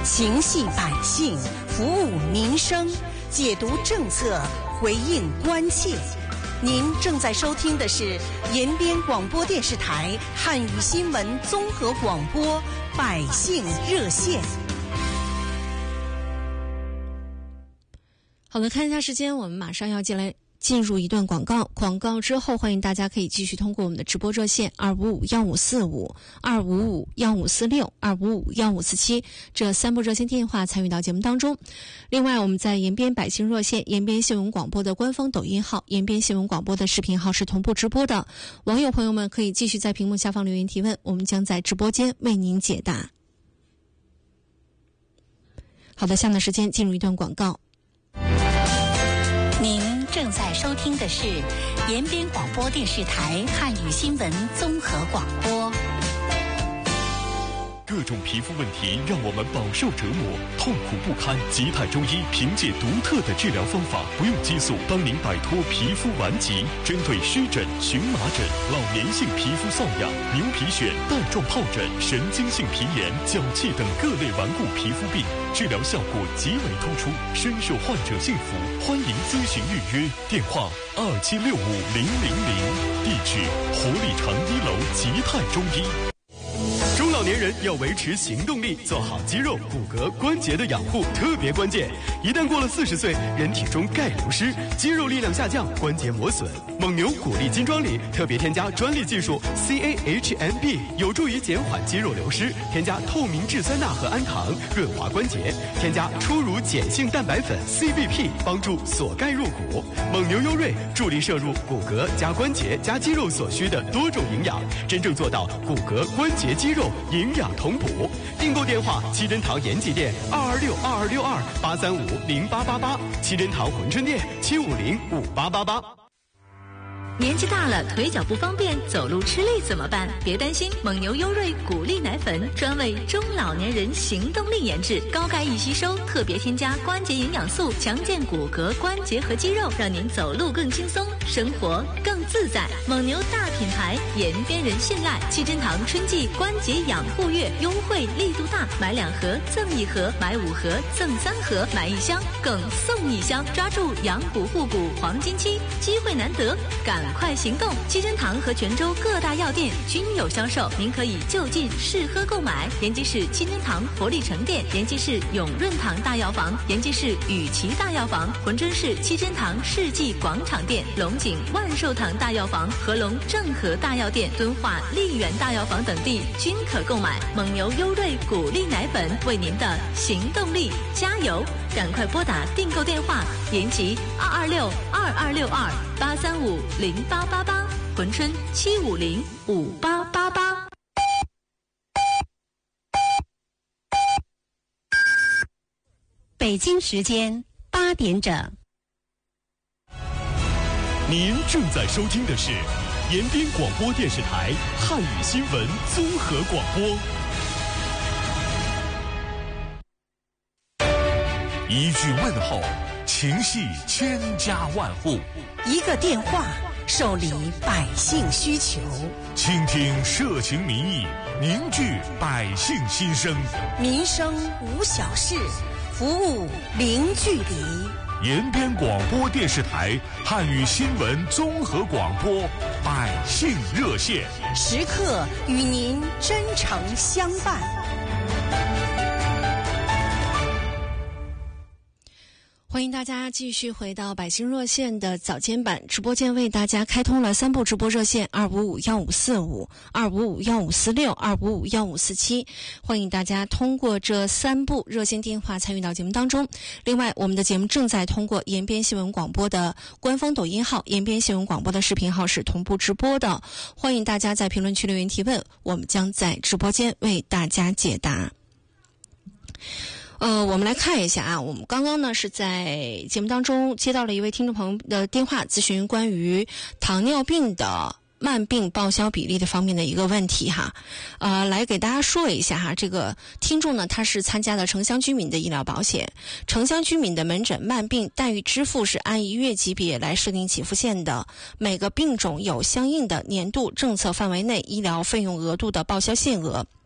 情系百姓，服务民生，解读政策，回应关切。您正在收听的是延边广播电视台汉语新闻综合广播百姓热线。 好的，看一下时间，我们马上要进入一段广告。广告之后，欢迎大家可以继续通过我们的直播热线255-1545、255-1546、255-1547这3部热线电话参与到节目当中。另外，我们在延边百姓热线、延边新闻广播的官方抖音号、延边新闻广播的视频号是同步直播的。网友朋友们可以继续在屏幕下方留言提问，我们将在直播间为您解答。好的，下面的时间进入一段广告。 您正在收听的是延边广播电视台汉语新闻综合广播。 各种皮肤问题让我们饱受折磨，痛苦不堪。吉泰中医凭借独特的治疗方法，不用激素，帮您摆脱皮肤顽疾。针对湿疹、荨麻疹、老年性皮肤瘙痒、牛皮癣、带状疱疹、神经性皮炎、脚气等各类顽固皮肤病，治疗效果极为突出，深受患者信服。欢迎咨询预约，电话2765-000，地址活力城1楼吉泰中医。中老年人要维持行动力，做好肌肉、骨骼、关节的养护特别关键。一旦过了40岁，人体中钙流失，肌肉力量下降，关节磨损。蒙牛骨力金装里特别添加专利技术 CAHMB， 有助于减缓肌肉流失。添加透明质酸钠和氨糖，润滑关节。添加初乳碱性蛋白粉 CBP， 帮助锁钙入骨。蒙牛优瑞助力摄入骨骼加关节加肌肉所需的多种营养，真正做到骨骼、关节、肌肉营养同补。订购电话：七珍堂延吉店226-2262-835-0888，七珍堂珲春店750-5888。 年纪大了，腿脚不方便，走路吃力怎么办？别担心，蒙牛优瑞骨力奶粉专为中老年人行动力研制，高钙易吸收，特别添加关节营养素，强健骨骼、关节和肌肉，让您走路更轻松，生活更自在。蒙牛大品牌，延边人信赖。七珍堂春季关节养护月优惠力度大，买2盒赠1盒，买5盒赠3盒，买1箱更送1箱，抓住养骨护骨黄金期，机会难得，赶快行动！七珍堂和泉州各大药店均有销售，您可以就近试喝购买。延吉市七珍堂活力城店、延吉市永润堂大药房、延吉市雨琦大药房、珲春市七珍堂世纪广场店、龙井万寿堂大药房、合龙正和大药店、敦化丽园大药房等地均可购买。蒙牛优瑞骨力奶粉，为您的行动力加油！赶快拨打订购电话：延吉226-2262-835-0888，珲春750-5888。 北京时间8点整。 您正在收听的是延边广播电视台汉语新闻综合广播。一句问候，情系千家万户； 一个电话，受理百姓需求； 倾听社情民意，凝聚百姓心声。 民生无小事，服务零距离。 延边广播电视台汉语新闻综合广播百姓热线， 时刻与您真诚相伴。 欢迎大家继续回到百姓热线的早间版直播间，为大家开通了3部直播热线：255-1545、255-1546、255-1547。欢迎大家通过这3部热线电话参与到节目当中。另外，我们的节目正在通过延边新闻广播的官方抖音号、延边新闻广播的视频号是同步直播的。欢迎大家在评论区留言提问，我们将在直播间为大家解答。我们来看一下啊，我们刚刚呢是在节目当中接到了一位听众朋友的电话咨询关于糖尿病的慢病报销比例的方面的一个问题哈，来给大家说一下哈，这个听众呢他是参加了城乡居民的医疗保险，城乡居民的门诊慢病待遇支付是按1月级别来设定起付线的，每个病种有相应的年度政策范围内医疗费用额度的报销限额。